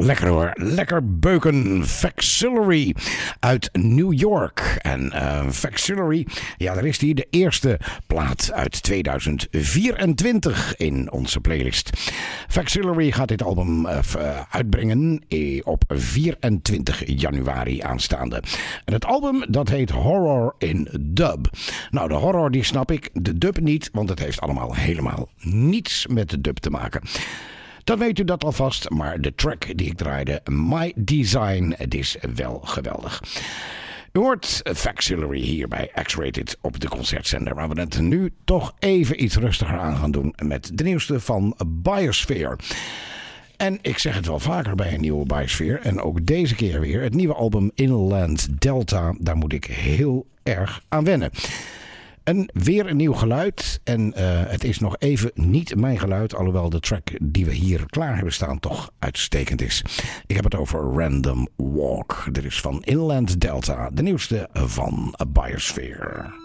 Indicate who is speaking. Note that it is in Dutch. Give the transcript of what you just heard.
Speaker 1: Lekker hoor, lekker beuken. Facsimile uit New York. En Facsimile, ja, daar is die, de eerste plaat uit 2024 in onze playlist. Facsimile gaat dit album uitbrengen op 24 januari aanstaande. En het album dat heet Horror in Dub. Nou, de horror die snap ik, de dub niet, want het heeft allemaal helemaal niets met de dub te maken. Dan weet u dat alvast, maar de track die ik draaide, My Design, het is wel geweldig. U hoort Facsimile hier bij X-Rated op de concertzender, waar we het nu toch even iets rustiger aan gaan doen met de nieuwste van Biosphere. En ik zeg het wel vaker bij een nieuwe Biosphere, en ook deze keer weer, het nieuwe album Inland Delta, daar moet ik heel erg aan wennen. En weer een nieuw geluid. En het is nog even niet mijn geluid. Alhoewel de track die we hier klaar hebben staan toch uitstekend is. Ik heb het over Random Walk. Dit is van Inland Delta. De nieuwste van Biosphere.